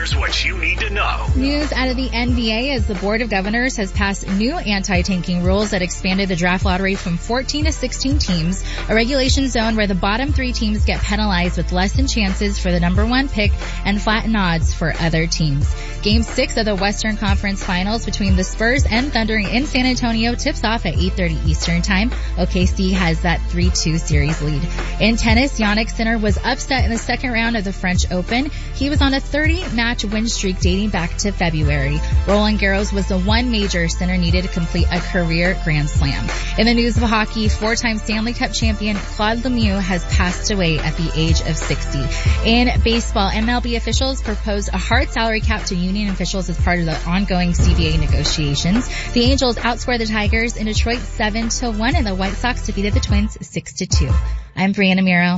Here's what you need to know. News out of the NBA as the Board of Governors has passed new anti-tanking rules that expanded the draft lottery from 14 to 16 teams, a regulation zone where the bottom 3 teams get penalized with lessened chances for the number 1 pick and flattened odds for other teams. Game 6 of the Western Conference Finals between the Spurs and Thunder in San Antonio tips off at 8:30 Eastern Time. OKC has that 3-2 series lead. In tennis, Jannik Sinner was upset in the second round of the French Open. He was on a 30-match win streak dating back to February. Roland Garros was the one major Sinner needed to complete a career Grand Slam. In the news of hockey, 4-time Stanley Cup champion Claude Lemieux has passed away at the age of 60. In baseball, MLB officials proposed a hard salary cap to union officials as part of the ongoing CBA negotiations. The Angels outscored the Tigers in Detroit 7-1, and the White Sox defeated the Twins 6-2. I'm Brianna Miro.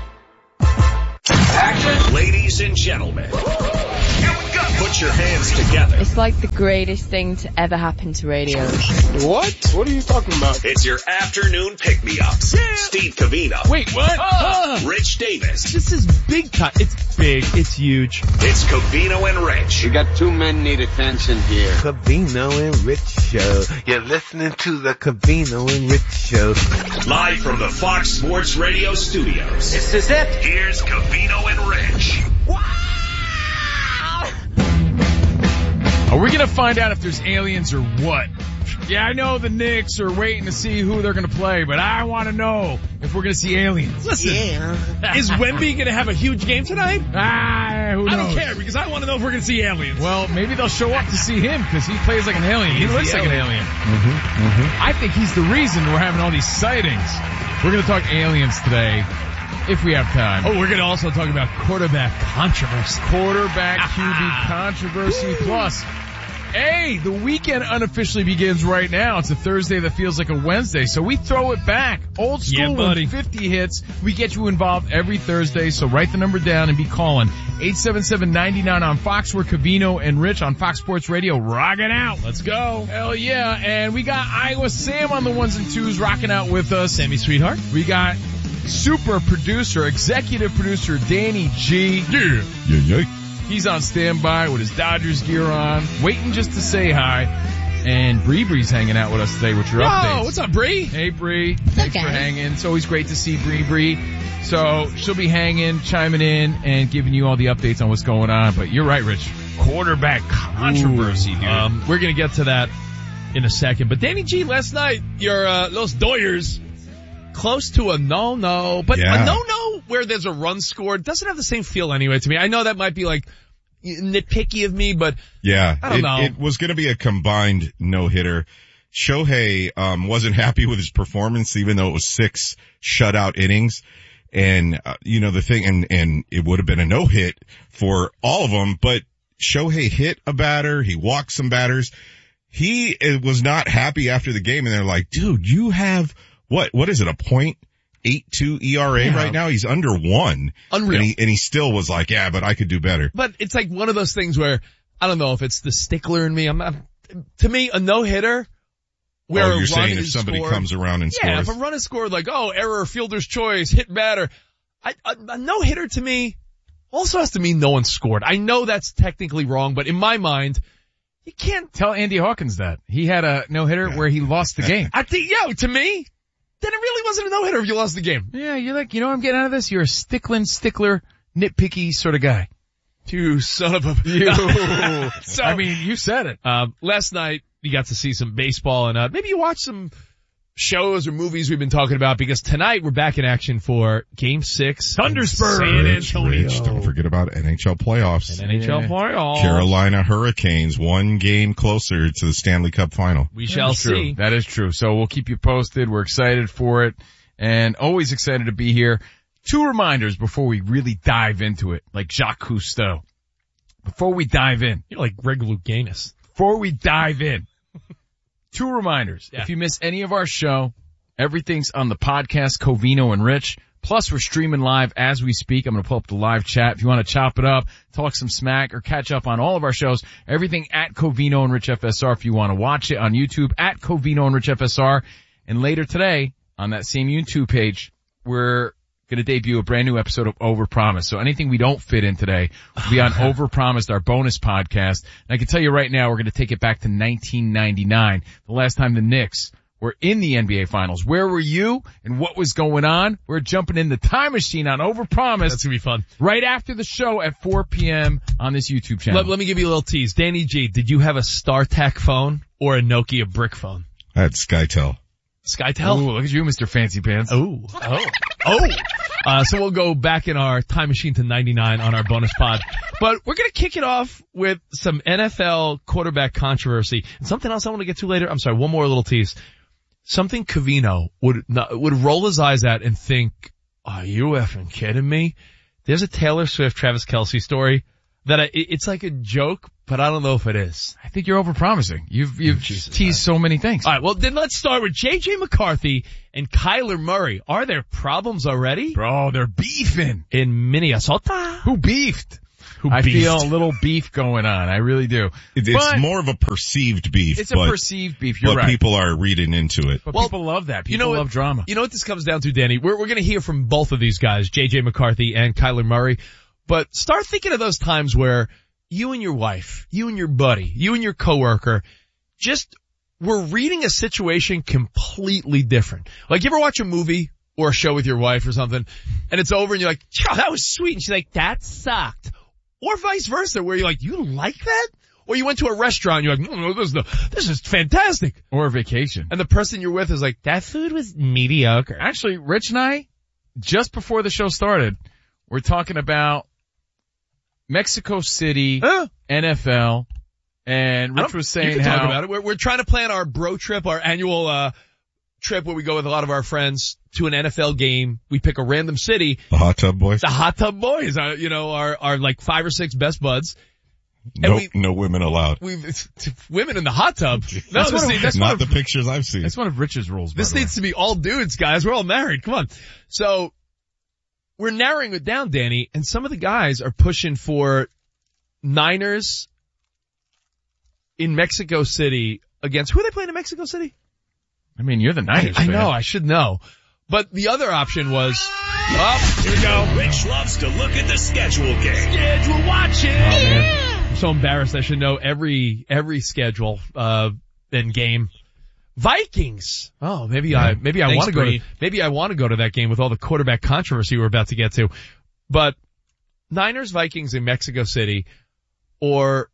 Action. Ladies and gentlemen, here we go. Put your hands together. It's like the greatest thing to ever happen to radio. What? What are you talking about? It's your afternoon pick-me-ups. Yeah. Steve Covino. Wait, what? Rich Davis. This is big time. It's big. It's huge. It's Covino and Rich. We got 2 men need attention here. Covino and Rich Show. You're listening to the Covino and Rich Show. Live from the Fox Sports Radio studios. This is it. Here's Covino and Rich. Are we going to find out if there's aliens or what? Yeah, I know the Knicks are waiting to see who they're going to play, but I want to know if we're going to see aliens. Listen, is Wemby going to have a huge game tonight? Who knows? I don't care because I want to know if we're going to see aliens. Well, maybe they'll show up to see him because he plays like an alien. He looks like an alien. I think he's the reason we're having all these sightings. We're going to talk aliens today. If we have time. Oh, we're going to also talk about quarterback controversy. Quarterback QB controversy. Plus, hey, the weekend unofficially begins right now. It's a Thursday that feels like a Wednesday, so we throw it back. Old school with 50 hits. We get you involved every Thursday, so write the number down and be calling. 877-99 on Fox. We're Covino and Rich on Fox Sports Radio. Rocking out. Let's go. Hell yeah. And we got Iowa Sam on the ones and twos rocking out with us. Sammy Sweetheart. We got super producer, executive producer Danny G. Yeah. He's on standby with his Dodgers gear on, waiting just to say hi. And Bree's hanging out with us today with your updates. What's up, Bree? Hey, Bree. Thanks for hanging. It's always great to see Bree. So she'll be hanging, chiming in, and giving you all the updates on what's going on. But you're right, Rich. Quarterback controversy, dude. We're going to get to that in a second. But Danny G, last night, your Los Doyers, close to a no-no. But a no-no where there's a run scored doesn't have the same feel anyway to me. I know that might be like nitpicky of me, but yeah, I don't know. It was going to be a combined no-hitter. Shohei wasn't happy with his performance, even though it was 6 shutout innings. And the thing, and it would have been a no-hit for all of them, but Shohei hit a batter, he walked some batters. He was not happy after the game, and they're like, dude, you have what is it, a .82 ERA right now? He's under 1. Unreal. And he still was like, yeah, but I could do better. But it's like one of those things where, I don't know if it's the stickler in me. To me, a no-hitter where you're a run saying if is somebody scored, comes around and scores. Yeah, if a run is scored like, error, fielder's choice, hit batter. A no-hitter to me also has to mean no one scored. I know that's technically wrong, but in my mind, you can't tell Andy Hawkins that. He had a no-hitter where he lost the game. I think, to me, then it really wasn't a no-hitter if you lost the game. Yeah, you're like, you know what I'm getting out of this? You're a stickler, nitpicky sort of guy. You son of a... So, I mean, you said it. Last night, you got to see some baseball, and maybe you watched some shows or movies we've been talking about, because tonight we're back in action for Game 6. Thunderspurs. San Antonio. Don't forget about NHL playoffs. NHL playoffs. Carolina Hurricanes, 1 game closer to the Stanley Cup final. We shall see. That is true. So we'll keep you posted. We're excited for it, and always excited to be here. 2 reminders before we really dive into it, like Jacques Cousteau. Before we dive in. You're like Greg Louganis. Before we dive in. 2 reminders. Yeah. If you miss any of our show, everything's on the podcast, Covino and Rich. Plus, we're streaming live as we speak. I'm going to pull up the live chat. If you want to chop it up, talk some smack, or catch up on all of our shows, everything at Covino and Rich FSR. If you want to watch it on YouTube, at Covino and Rich FSR. And later today, on that same YouTube page, we're going to debut a brand new episode of Overpromised. So anything we don't fit in today will be on Overpromised, our bonus podcast. And I can tell you right now, we're going to take it back to 1999, the last time the Knicks were in the NBA Finals. Where were you and what was going on? We're jumping in the time machine on Overpromised. That's going to be fun. Right after the show at 4 p.m. on this YouTube channel. Let me give you a little tease. Danny G, did you have a StarTAC phone or a Nokia brick phone? I had SkyTel. SkyTel? Ooh, look at you, Mr. Fancy Pants. Oh. So we'll go back in our time machine to 99 on our bonus pod. But we're going to kick it off with some NFL quarterback controversy. And something else I want to get to later. I'm sorry, one more little tease. Something Covino would roll his eyes at and think, are you effing kidding me? There's a Taylor Swift, Travis Kelce story that it's like a joke, but I don't know if it is. I think you're overpromising. You've teased so many things. All right, well then let's start with J.J. McCarthy and Kyler Murray. Are there problems already? Bro, they're beefing. In Minnesota? Who beefed? I feel a little beef going on. I really do. It's more of a perceived beef. It's a perceived beef. You're right. But people are reading into it. But people love that. People love drama. You know what this comes down to, Danny? We're going to hear from both of these guys, J.J. McCarthy and Kyler Murray. But start thinking of those times where you and your wife, you and your buddy, you and your coworker just were reading a situation completely different. Like you ever watch a movie or a show with your wife or something and it's over and you're like, oh, that was sweet. And she's like, that sucked. Or vice versa, where you're like, you like that? Or you went to a restaurant and you're like, no, this is fantastic. Or a vacation. And the person you're with is like, that food was mediocre. Actually, Rich and I, just before the show started, we're talking about Mexico City, NFL, and Rich was saying talk about it. We're trying to plan our bro trip, our annual trip where we go with a lot of our friends to an NFL game. We pick a random city. The Hot Tub Boys. The Hot Tub Boys, our like 5 or 6 best buds. No women allowed. Women in the hot tub. That's not the pictures I've seen. That's one of Rich's rules. This needs to be all dudes, guys. We're all married. Come on. So we're narrowing it down, Danny, and some of the guys are pushing for Niners in Mexico City against, who are they playing in Mexico City? I mean, you're the Niners fan. I know, I should know. But the other option was, here we go. Rich loves to look at the schedule game. Schedule watching. Oh, man. I'm so embarrassed. I should know every schedule, and game. Vikings. Oh, maybe I want to go to that game with all the quarterback controversy we're about to get to. But Niners, Vikings in Mexico City, or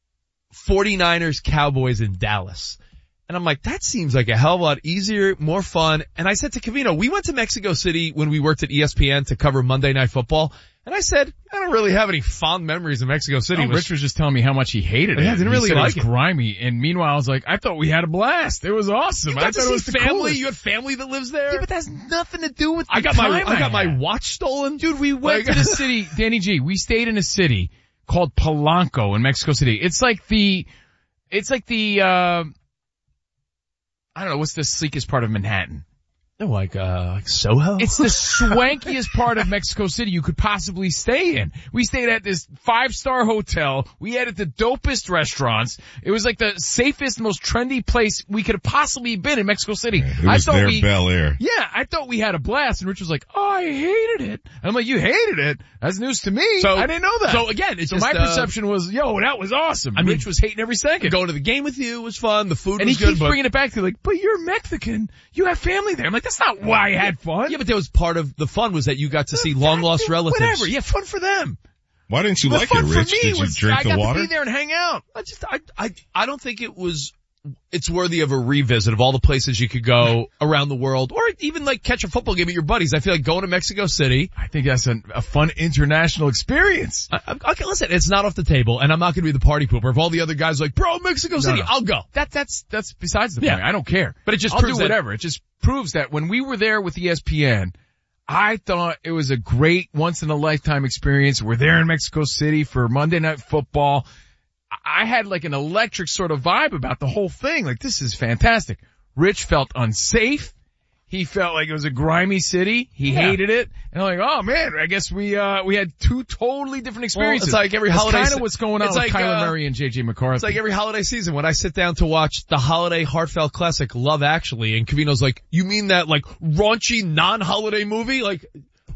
49ers, Cowboys in Dallas. And I'm like, that seems like a hell of a lot easier, more fun. And I said to Covino, we went to Mexico City when we worked at ESPN to cover Monday Night Football. And I said, I don't really have any fond memories of Mexico City. Rich was just telling me how much he hated it. Yeah, I didn't really like it. It was grimy. And meanwhile, I was like, I thought we had a blast. It was awesome. I thought it was family. You had family that lives there. Yeah, but that's nothing to do with I got my watch stolen. Dude, we went to the city, Danny G. We stayed in a city called Polanco in Mexico City. It's like the I don't know, what's the sleekest part of Manhattan? Like Soho? It's the swankiest part of Mexico City you could possibly stay in. We stayed at this 5-star hotel. We had at the dopest restaurants. It was like the safest, most trendy place we could have possibly been in Mexico City. It was Bel Air. Yeah, I thought we had a blast, and Rich was like, oh, I hated it. I'm like, you hated it? That's news to me. So, I didn't know that. So again, my perception was, yo, that was awesome. I mean, Rich was hating every second. Going to the game with you was fun. The food was good. And he keeps bringing it back to like, but you're Mexican. You have family there. I'm like, that's not why I had fun. Yeah, but that was part of the fun was that you got to see long-lost relatives. Whatever. Yeah, fun for them. Why didn't you like it, Rich? Did you drink the water? I got to be there and hang out. I don't think it's worthy of a revisit of all the places you could go around the world, or even like catch a football game with your buddies. I feel like going to Mexico City. I think that's a fun international experience. Okay, listen, it's not off the table, and I'm not going to be the party pooper. If all the other guys are like, bro, Mexico City, I'll go. That's besides the point. I don't care. But it just proves whatever. It just proves that when we were there with ESPN, I thought it was a great once-in-a-lifetime experience. We're there in Mexico City for Monday Night Football. I had like an electric sort of vibe about the whole thing. Like, this is fantastic. Rich felt unsafe. He felt like it was a grimy city. He hated it. And I'm like, oh man, I guess we had 2 totally different experiences. Well, it's like every holiday. That's kind of what's going on with Kyler Murray and J.J. McCarthy. It's like every holiday season when I sit down to watch the holiday heartfelt classic Love Actually, and Covino's like, you mean that like raunchy non-holiday movie? Like,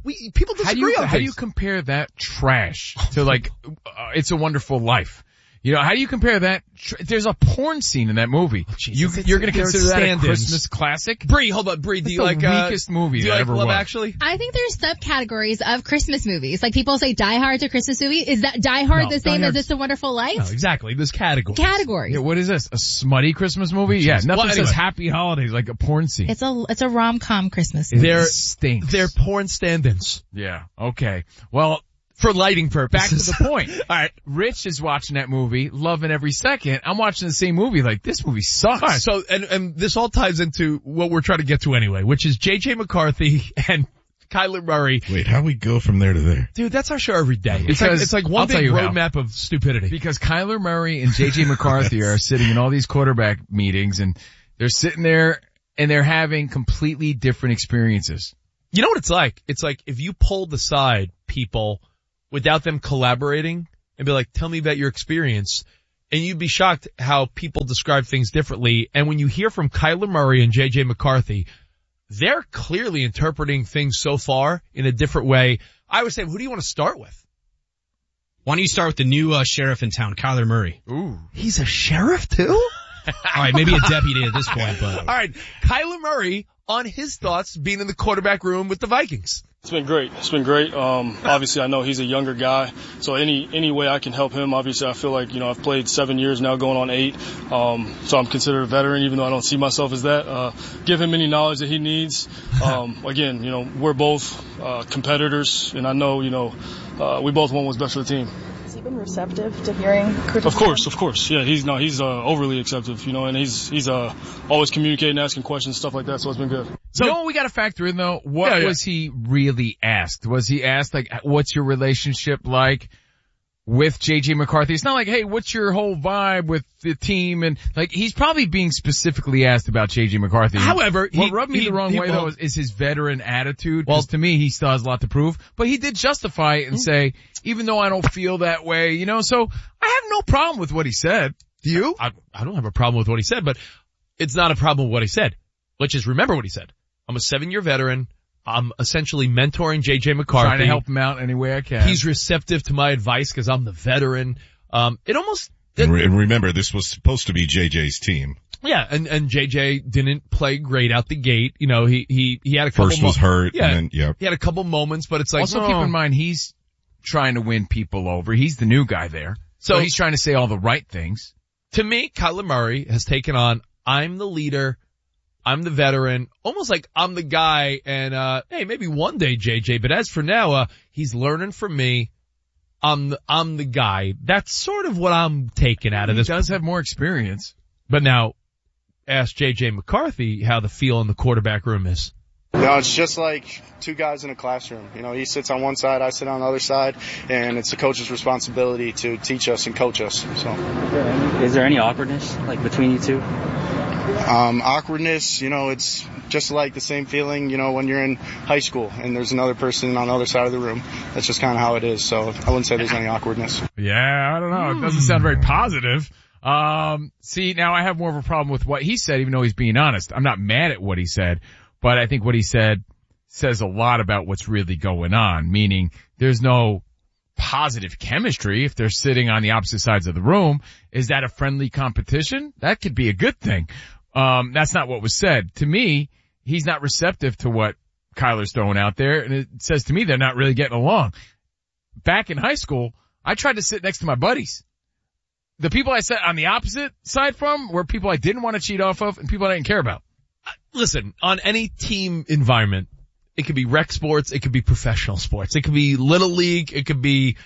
People disagree on things. How do you compare that trash to like, It's a Wonderful Life? You know, how do you compare that? There's a porn scene in that movie. You're going to consider that a Christmas classic? Bree, hold on. Bree, do you like the weakest movie that ever Love was? Actually? I think there's subcategories of Christmas movies. Like people say Die Hard's a Christmas movie. Is that Die Hard the same as It's a Wonderful Life? No, exactly. There's categories. Yeah, what is this? A smutty Christmas movie? Yeah, nothing says Happy Holidays like a porn scene. It's a rom-com Christmas movie. They're porn stand-ins. Yeah, okay. Well, for lighting purposes. Back to the point. All right, Rich is watching that movie, loving every second. I'm watching the same movie like, this movie sucks. All right, so, and this all ties into what we're trying to get to anyway, which is J.J. McCarthy and Kyler Murray. Wait, how we go from there to there? Dude, that's our show every day. It's like one big roadmap of stupidity. Because Kyler Murray and J.J. McCarthy are sitting in all these quarterback meetings, and they're sitting there and they're having completely different experiences. You know what it's like? It's like if you pulled aside people without them collaborating and be like, tell me about your experience, and you'd be shocked how people describe things differently. And when you hear from Kyler Murray and J.J. McCarthy, they're clearly interpreting things so far in a different way. I would say, who do you want to start with? Why don't you start with the new sheriff in town, Kyler Murray? Ooh. He's a sheriff too? All right, maybe a deputy at this point, but. All right, Kyler Murray on his thoughts being in the quarterback room with the Vikings. It's been great. Obviously, I know he's a younger guy, so any way I can help him. Obviously, I feel like, I've played 7 years now, going on 8. So I'm considered a veteran, even though I don't see myself as that. Give him any knowledge that he needs. Again, we're both competitors, and I know, we both want what's best for the team. Has he been receptive to hearing criticism? Of course. Yeah, he's overly acceptive, and he's always communicating, asking questions, stuff like that. So it's been good. So, you know what we got to factor in though? What was he really asked? Was he asked like, what's your relationship like with J.J. McCarthy? It's not like, hey, what's your whole vibe with the team? And like, he's probably being specifically asked about J.J. McCarthy. However, what rubbed me the wrong way though is his veteran attitude. Because to me, he still has a lot to prove. But he did justify it and say, even though I don't feel that way, so I have no problem with what he said. Do you? I don't have a problem with what he said, but it's not a problem with what he said. Let's just remember what he said. I'm a 7-year veteran. I'm essentially mentoring J.J. McCarthy. Trying to help him out any way I can. He's receptive to my advice because I'm the veteran. And remember, this was supposed to be JJ's team. Yeah, and JJ didn't play great out the gate. He had a couple First was hurt, yeah, and then, he had a couple moments, but it's like, also keep in mind, he's trying to win people over. He's the new guy there. So he's trying to say all the right things. To me, Kyler Murray has taken on, I'm the leader, I'm the veteran, almost like I'm the guy, and hey, maybe one day JJ, but as for now, he's learning from me. I'm the guy. That's sort of what I'm taking out of this. He does have more experience. But now, ask J.J. McCarthy how the feel in the quarterback room is. It's just like two guys in a classroom. He sits on one side, I sit on the other side, and it's the coach's responsibility to teach us and coach us. So, is there any awkwardness between you two? Awkwardness, it's just like the same feeling, when you're in high school and there's another person on the other side of the room. That's just kind of how it is. So I wouldn't say there's any awkwardness. Yeah, I don't know. It doesn't sound very positive. See, now I have more of a problem with what he said, even though he's being honest. I'm not mad at what he said, but I think what he said says a lot about what's really going on, meaning there's no positive chemistry if they're sitting on the opposite sides of the room. Is that a friendly competition? That could be a good thing. That's not what was said. To me, he's not receptive to what Kyler's throwing out there, and it says to me they're not really getting along. Back in high school, I tried to sit next to my buddies. The people I sat on the opposite side from were people I didn't want to cheat off of and people I didn't care about. Listen, on any team environment, it could be rec sports, it could be professional sports, it could be little league, it could be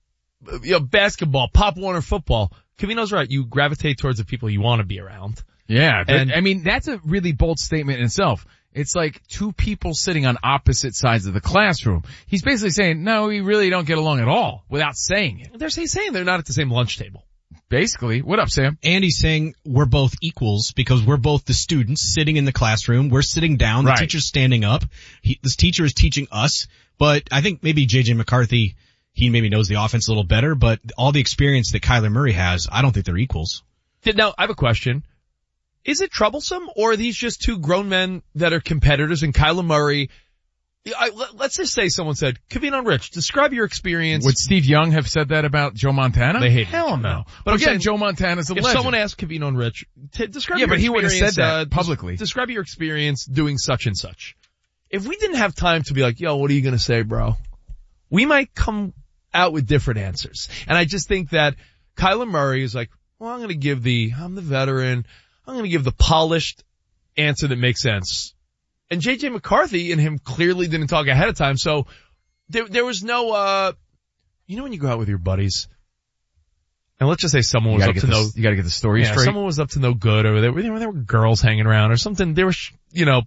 basketball, Pop Warner football. Cavino's right. You gravitate towards the people you want to be around. Yeah, and that's a really bold statement in itself. It's like two people sitting on opposite sides of the classroom. He's basically saying, no, we really don't get along at all without saying it. They're saying they're not at the same lunch table. Basically. What up, Sam? Andy's saying we're both equals because we're both the students sitting in the classroom. We're sitting down. The teacher's standing up. This teacher is teaching us. But I think maybe J.J. McCarthy, he maybe knows the offense a little better, but all the experience that Kyler Murray has, I don't think they're equals. Now, I have a question. Is it troublesome, or are these just two grown men that are competitors, and Kyler Murray let's just say someone said, Covino and Rich, describe your experience. Would Steve Young have said that about Joe Montana? They hate Hell no. But again, Joe Montana's a legend. If someone asked Covino and Rich, describe but your experience. he would have said that publicly. Describe your experience doing such and such. If we didn't have time to be like, yo, what are you going to say, bro? We might come out with different answers. And I just think that Kyler Murray is like, well, I'm the veteran. I'm going to give the polished answer that makes sense. And JJ McCarthy and him clearly didn't talk ahead of time. So there was no, when you go out with your buddies and let's just say someone was up to you gotta get the story straight. Someone was up to no good or there were girls hanging around or something. There was, there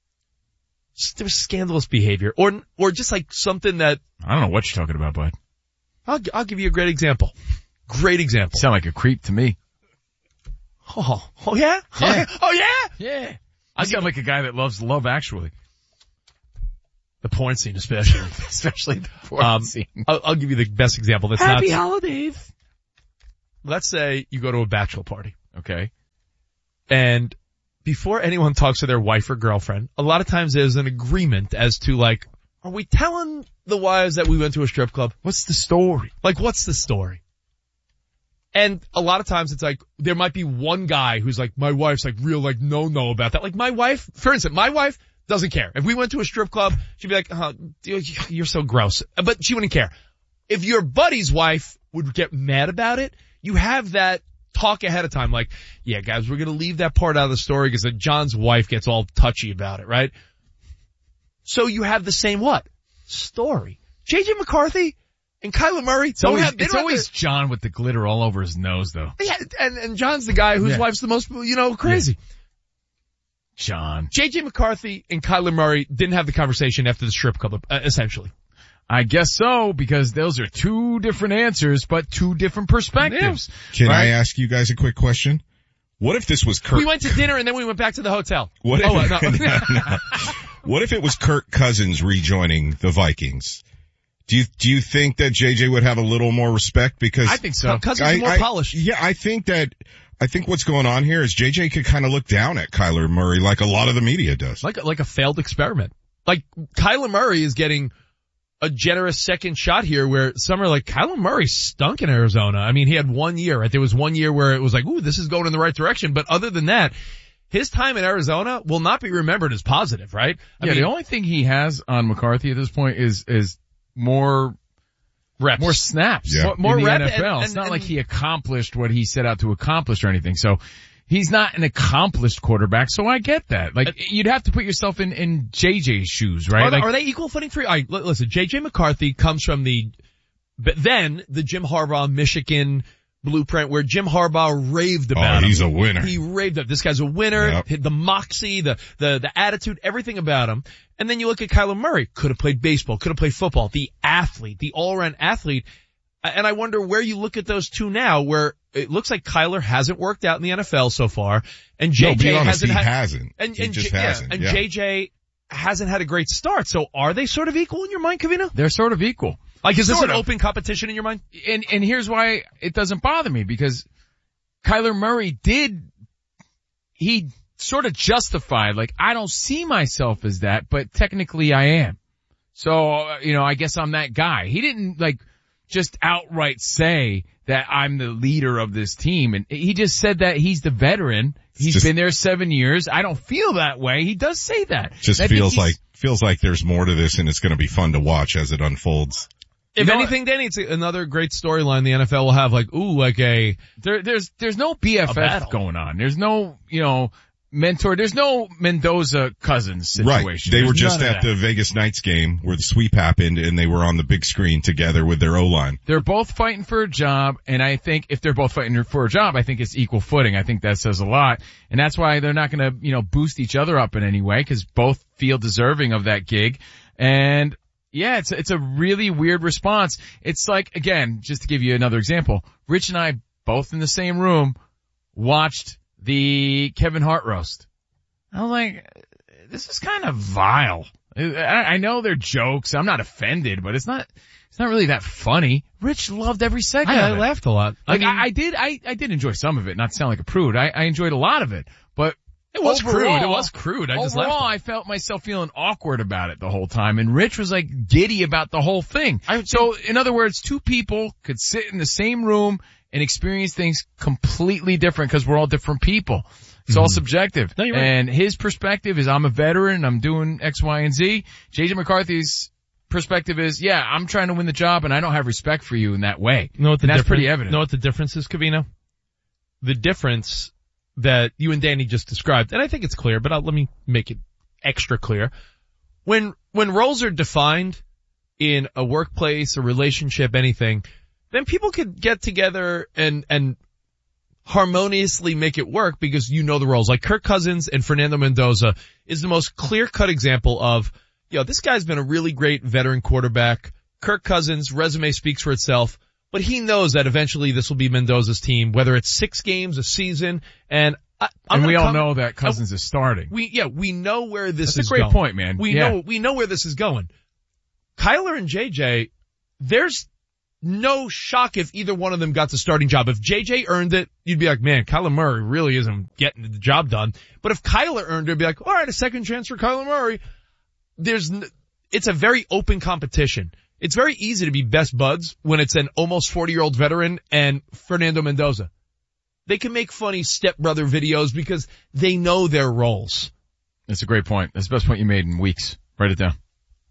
was scandalous behavior or just like something that. I don't know what you're talking about, bud. I'll give you a great example. Great example. You sound like a creep to me. Oh yeah? Yeah. Oh yeah? Yeah. I sound like a guy that loves Love Actually. The porn scene especially the porn scene. I'll give you the best example. That's Happy holidays. Let's say you go to a bachelor party. Okay. And before anyone talks to their wife or girlfriend, a lot of times there's an agreement as to like, are we telling the wives that we went to a strip club? What's the story? Like, what's the story? And a lot of times it's like, there might be one guy who's like, my wife's like real like no about that. Like my wife, for instance, my wife doesn't care. If we went to a strip club, she'd be like, you're so gross. But she wouldn't care. If your buddy's wife would get mad about it, you have that talk ahead of time. Like, yeah guys, we're going to leave that part out of the story because John's wife gets all touchy about it, right? So you have the same what? Story. JJ McCarthy and Kyler Murray it's always John with the glitter all over his nose though. Yeah, and John's the guy whose wife's the most, crazy. Yeah. John. JJ McCarthy and Kyler Murray didn't have the conversation after the strip club, essentially. I guess so, because those are two different answers, but two different perspectives. Can I ask you guys a quick question? What if this was Kirk? We went to dinner and then we went back to the hotel. What if it was Kirk Cousins rejoining the Vikings? Do you think that JJ would have a little more respect? Because I think so. Cousins is more polished. Yeah, I think what's going on here is JJ could kind of look down at Kyler Murray like a lot of the media does. Like a failed experiment. Like Kyler Murray is getting a generous second shot here where some are like, Kyler Murray stunk in Arizona. I mean, he had 1 year, right? There was 1 year where it was like, ooh, this is going in the right direction. But other than that, his time in Arizona will not be remembered as positive, right? I mean, the only thing he has on McCarthy at this point is more reps, more snaps, more in the rep NFL. It's not like he accomplished what he set out to accomplish or anything. So he's not an accomplished quarterback. So I get that. Like you'd have to put yourself in JJ's shoes, right? Are they equal footing for you? Listen, JJ McCarthy comes from the Jim Harbaugh Michigan blueprint where Jim Harbaugh raved about him. He's a winner. He raved up. This guy's a winner. Yep. The moxie, the attitude, everything about him. And then you look at Kyler Murray. Could have played baseball. Could have played football. The athlete. The all-around athlete. And I wonder where you look at those two now, where it looks like Kyler hasn't worked out in the NFL so far, and JJ hasn't. And JJ hasn't had a great start. So are they sort of equal in your mind, Covino? They're sort of equal. Like, is this an open competition in your mind? And here's why it doesn't bother me, because Kyler Murray he sort of justified, like, I don't see myself as that, but technically I am. So, I guess I'm that guy. He didn't, just outright say that I'm the leader of this team. And he just said that he's the veteran. He's been there 7 years. I don't feel that way. He does say that. Just feels like there's more to this, and it's going to be fun to watch as it unfolds. If anything, Danny, it's another great storyline the NFL will have, there's no BFF going on. There's no, mentor. There's no Mendoza Cousins situation. Right. They were just at the Vegas Knights game where the sweep happened, and they were on the big screen together with their O-line. They're both fighting for a job, and I think if they're both fighting for a job, I think it's equal footing. I think that says a lot. And that's why they're not gonna, boost each other up in any way, because both feel deserving of that gig. And yeah, it's a really weird response. It's like, again, just to give you another example, Rich and I both in the same room watched the Kevin Hart roast. I was like, this is kind of vile. I know they're jokes. I'm not offended, but it's not really that funny. Rich loved every second of it. I laughed a lot. I did enjoy some of it, not to sound like a prude. I enjoyed a lot of it, but It was overall, crude. It was crude. I just overall, laughed. I felt myself feeling awkward about it the whole time, and Rich was like giddy about the whole thing. So, in other words, two people could sit in the same room and experience things completely different because we're all different people. It's all subjective. No, you're right. And his perspective is, I'm a veteran, I'm doing X, Y, and Z. JJ McCarthy's perspective is, yeah, I'm trying to win the job, and I don't have respect for you in that way. That's pretty evident. Know what the difference is, Covino? The difference that you and Danny just described, and I think it's clear, but let me make it extra clear. When roles are defined in a workplace, a relationship, anything, then people could get together and harmoniously make it work because you know the roles. Like Kirk Cousins and Fernando Mendoza is the most clear-cut example of, this guy's been a really great veteran quarterback. Kirk Cousins' resume speaks for itself. But he knows that eventually this will be Mendoza's team, whether it's 6 games a season, and we all know that Cousins is starting. We know where this is going. That's a great point, man. We know where this is going. Kyler and JJ, there's no shock if either one of them got the starting job. If JJ earned it, you'd be like, man, Kyler Murray really isn't getting the job done. But if Kyler earned it, it'd be like, all right, a second chance for Kyler Murray. It's a very open competition. It's very easy to be best buds when it's an almost 40-year-old veteran and Fernando Mendoza. They can make funny stepbrother videos because they know their roles. That's a great point. That's the best point you made in weeks. Write it down.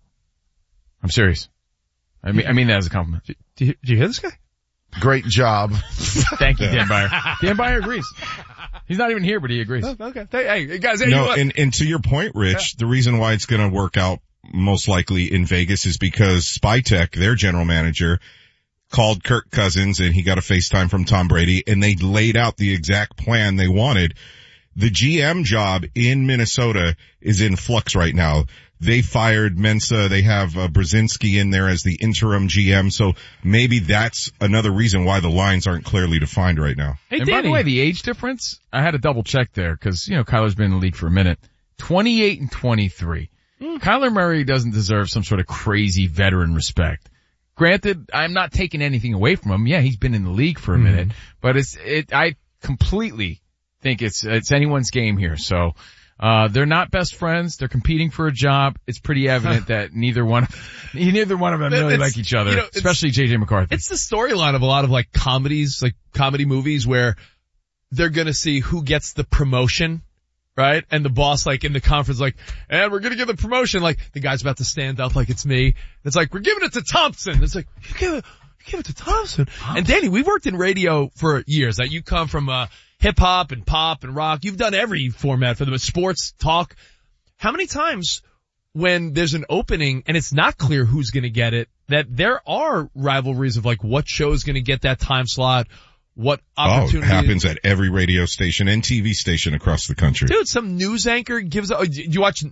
I'm serious. I mean that as a compliment. Did you hear this guy? Great job. Thank you, Dan Beyer. Dan Beyer agrees. He's not even here, but he agrees. Oh, okay. Hey, guys. Hey, no, and to your point, Rich, the reason why it's going to work out most likely in Vegas is because Spytek, their general manager, called Kirk Cousins and he got a FaceTime from Tom Brady and they laid out the exact plan they wanted. The GM job in Minnesota is in flux right now. They fired Mensa. They have Brzezinski in there as the interim GM. So maybe that's another reason why the lines aren't clearly defined right now. Hey, and Danny, by the way, the age difference, I had to double check there because, Kyler's been in the league for a minute. 28 and 23. Kyler Murray doesn't deserve some sort of crazy veteran respect. Granted, I'm not taking anything away from him. Yeah, he's been in the league for a minute, but I completely think it's anyone's game here. So, they're not best friends. They're competing for a job. It's pretty evident that neither one of them really like each other, especially JJ McCarthy. It's the storyline of a lot of like comedies, like comedy movies where they're gonna see who gets the promotion. Right? And the boss, like, in the conference, like, and we're gonna give the promotion, like, the guy's about to stand up like it's me. It's like, we're giving it to Thompson. It's like, you give it to Thompson. And Danny, we've worked in radio for years. Like, you come from, hip hop and pop and rock. You've done every format for them. Sports, talk. How many times when there's an opening and it's not clear who's gonna get it, that there are rivalries of like, what show's gonna get that time slot? What opportunity? It happens at every radio station and TV station across the country. Dude, some news anchor gives, you watch,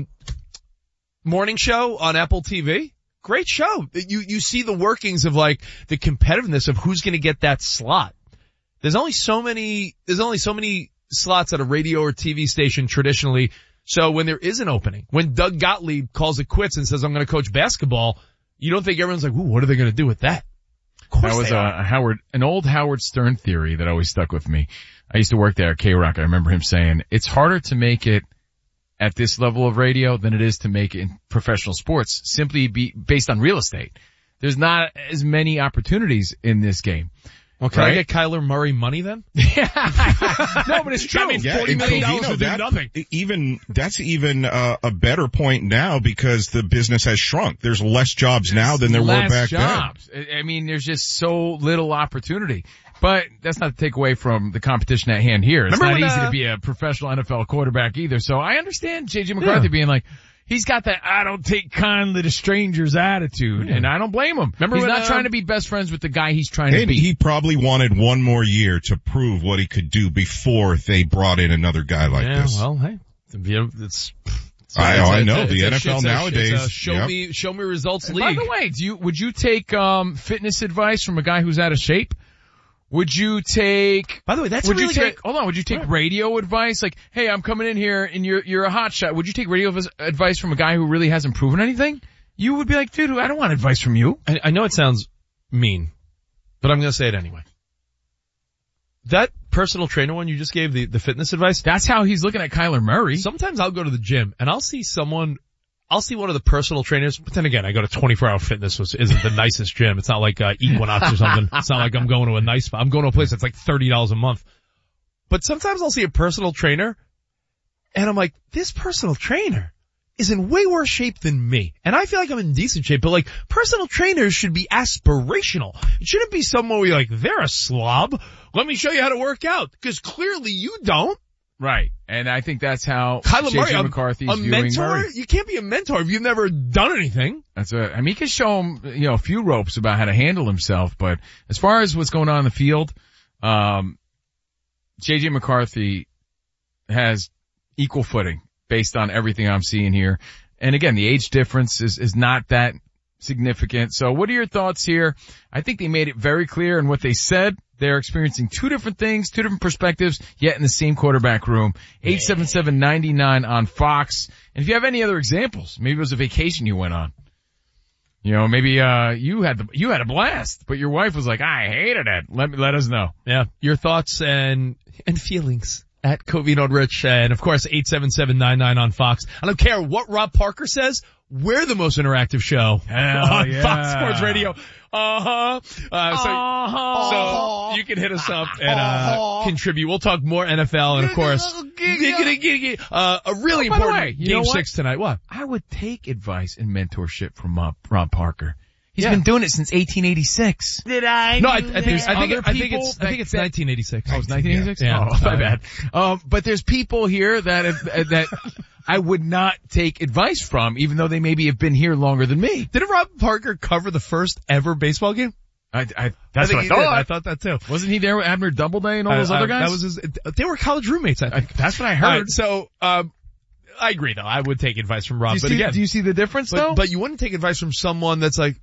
morning show on Apple TV? Great show. You see the workings of like the competitiveness of who's gonna get that slot. There's only so many slots at a radio or TV station traditionally. So when there is an opening, when Doug Gottlieb calls it quits and says, I'm gonna coach basketball, you don't think everyone's like, ooh, what are they gonna do with that? That was an old Howard Stern theory that always stuck with me. I used to work there at K-Rock. I remember him saying, it's harder to make it at this level of radio than it is to make it in professional sports, simply based on real estate. There's not as many opportunities in this game. Well, can I get Kyler Murray money then? No, but it's true. That means $40 million will do nothing. That's even a better point now because the business has shrunk. There's less jobs now than there were back then. I mean, there's just so little opportunity. But that's not to take away from the competition at hand here. It's not easy to be a professional NFL quarterback either. So I understand J.J. McCarthy being like, he's got that I don't take kindly to strangers attitude, and I don't blame him. Remember, he's not trying to be best friends with the guy he's trying to be. He probably wanted one more year to prove what he could do before they brought in another guy like this. Well, hey, it's I know the NFL nowadays. Show me results league. By the way, would you take fitness advice from a guy who's out of shape? Would you take, by the way, would you take radio advice? Like, hey, I'm coming in here and you're a hot shot. Would you take radio advice from a guy who really hasn't proven anything? You would be like, dude, I don't want advice from you. I know it sounds mean, but I'm going to say it anyway. That personal trainer one you just gave, the fitness advice. That's how he's looking at Kyler Murray. Sometimes I'll go to the gym and I'll see one of the personal trainers, but then again, I go to 24 Hour Fitness, which isn't the nicest gym. It's not like Equinox or something. It's not like I'm going to a nice spot. I'm going to a place that's like $30 a month. But sometimes I'll see a personal trainer and I'm like, this personal trainer is in way worse shape than me. And I feel like I'm in decent shape, but like personal trainers should be aspirational. It shouldn't be someone where you're like, they're a slob. Let me show you how to work out. Because clearly you don't. Right. And I think that's how Kyler Murray, J.J. McCarthy's a viewing mentor? Murray. You can't be a mentor if you've never done anything. That's it. I mean, he can show him, a few ropes about how to handle himself, but as far as what's going on in the field, J.J. McCarthy has equal footing based on everything I'm seeing here. And again, the age difference is not that significant. So what are your thoughts here? I think they made it very clear in what they said. They're experiencing two different things, two different perspectives, yet in the same quarterback room. 877-99 on Fox. And if you have any other examples, maybe it was a vacation you went on. Maybe you had a blast, but your wife was like, I hated it. Let us know. Yeah. Your thoughts and feelings at Covino and Rich, and of course 877-99 on Fox. I don't care what Rob Parker says. We're the most interactive show on Fox Sports Radio. So you can hit us up and contribute. We'll talk more NFL and of course a really important Game 6 tonight. What? I would take advice and mentorship from Rob Parker. He's been doing it since 1886. Did I? No, I think it's 1986. Oh, it's 1986? Yeah. Oh, my bad. But there's people here that I would not take advice from, even though they maybe have been here longer than me. Didn't Rob Parker cover the first ever baseball game? That's what I thought. I thought that too. Wasn't he there with Abner Doubleday and all those other guys? They were college roommates, I think. That's what I heard. So, I agree though. I would take advice from Rob. Do you see the difference though? But you wouldn't take advice from someone that's like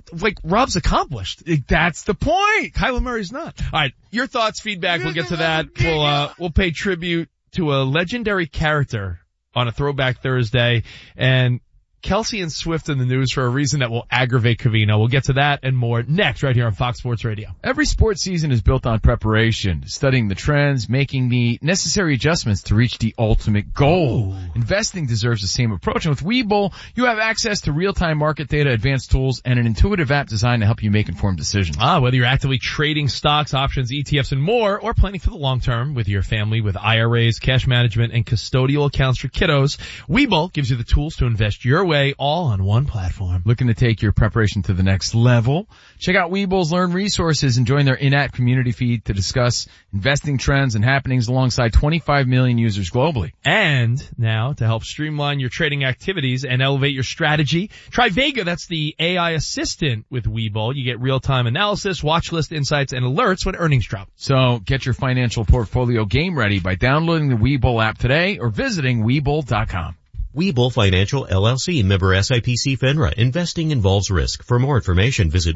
Rob's accomplished. That's the point. Kyler Murray's not. Alright, your thoughts, feedback, we'll get to that. We'll pay tribute to a legendary character on a Throwback Thursday, and Kelsey and Swift in the news for a reason that will aggravate Covino. We'll get to that and more next right here on Fox Sports Radio. Every sports season is built on preparation, studying the trends, making the necessary adjustments to reach the ultimate goal. Ooh. Investing deserves the same approach, and with Webull, you have access to real-time market data, advanced tools, and an intuitive app designed to help you make informed decisions. Whether you're actively trading stocks, options, ETFs, and more, or planning for the long term with your family with IRAs, cash management, and custodial accounts for kiddos, Webull gives you the tools to invest your way, all on one platform. Looking to take your preparation to the next level? Check out Webull's Learn Resources and join their in-app community feed to discuss investing trends and happenings alongside 25 million users globally. And now, to help streamline your trading activities and elevate your strategy, try Vega. That's the AI assistant with Webull. You get real-time analysis, watch list insights, and alerts when earnings drop. So get your financial portfolio game ready by downloading the Webull app today or visiting Webull.com. Webull Financial LLC, member SIPC FINRA. Investing involves risk. For more information, visit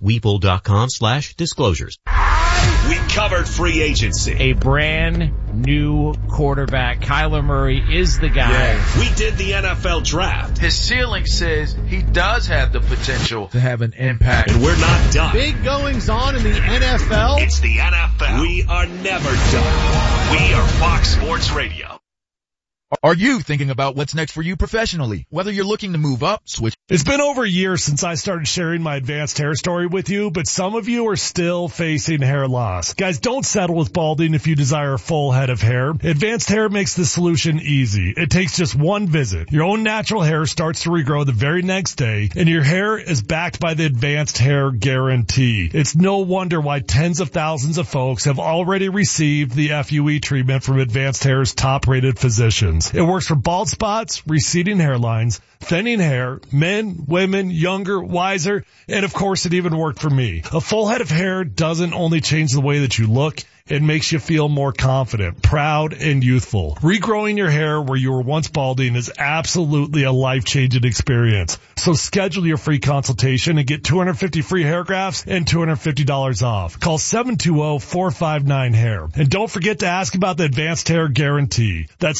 Webull.com/disclosures. We covered free agency. A brand new quarterback. Kyler Murray is the guy. Yeah. We did the NFL draft. His ceiling says he does have the potential to have an impact. And we're not done. Big goings on in the NFL. It's the NFL. We are never done. We are Fox Sports Radio. Are you thinking about what's next for you professionally? Whether you're looking to move up, switch. It's been over a year since I started sharing my advanced hair story with you, but some of you are still facing hair loss. Guys, don't settle with balding if you desire a full head of hair. Advanced Hair makes the solution easy. It takes just one visit. Your own natural hair starts to regrow the very next day, and your hair is backed by the Advanced Hair Guarantee. It's no wonder why tens of thousands of folks have already received the FUE treatment from Advanced Hair's top-rated physicians. It works for bald spots, receding hairlines, thinning hair, men, women, younger, wiser, and of course it even worked for me. A full head of hair doesn't only change the way that you look, it makes you feel more confident, proud, and youthful. Regrowing your hair where you were once balding is absolutely a life-changing experience. So schedule your free consultation and get 250 free hair grafts and $250 off. Call 720-459-HAIR. And don't forget to ask about the Advanced Hair Guarantee. That's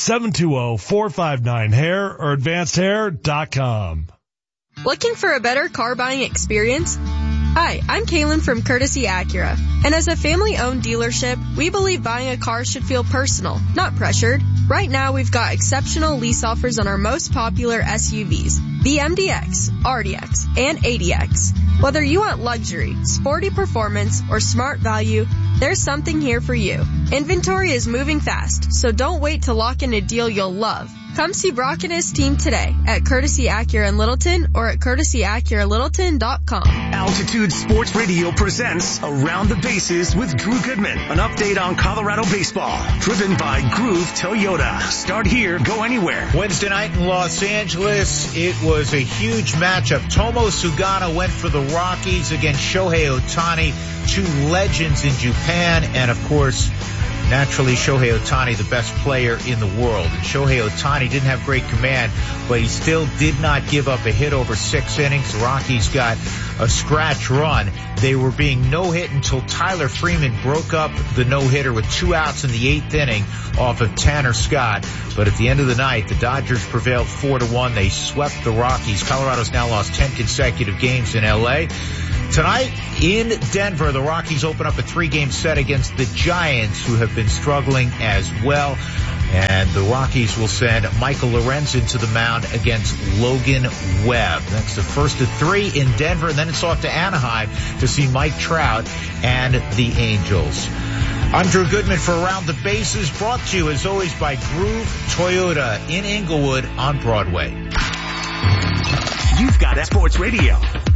720-459-HAIR or advancedhair.com. Looking for a better car buying experience? Hi, I'm Kaylin from Courtesy Acura. And as a family-owned dealership, we believe buying a car should feel personal, not pressured. Right now, we've got exceptional lease offers on our most popular SUVs, the MDX, RDX, and ADX. Whether you want luxury, sporty performance, or smart value, there's something here for you. Inventory is moving fast, so don't wait to lock in a deal you'll love. Come see Brock and his team today at Courtesy Acura in Littleton or at CourtesyAcuraLittleton.com. Altitude Sports Radio presents Around the Bases with Drew Goodman. An update on Colorado baseball, driven by Groove Toyota. Start here, go anywhere. Wednesday night in Los Angeles, it was a huge matchup. Tomo Sugano went for the Rockies against Shohei Ohtani, two legends in Japan, and of course, naturally, Shohei Ohtani, the best player in the world. And Shohei Ohtani didn't have great command, but he still did not give up a hit over 6 innings. The Rockies got a scratch run. They were being no-hit until Tyler Freeman broke up the no-hitter with 2 outs in the 8th inning off of Tanner Scott. But at the end of the night, the Dodgers prevailed 4-1. They swept the Rockies. Colorado's now lost 10 consecutive games in L.A. Tonight in Denver, the Rockies open up a 3-game set against the Giants, who have been struggling as well. And the Rockies will send Michael Lorenzen to the mound against Logan Webb. That's the first of 3 in Denver, and then it's off to Anaheim to see Mike Trout and the Angels. I'm Drew Goodman for Around the Bases, brought to you as always by Groove Toyota in Inglewood on Broadway. You've got Sports Radio.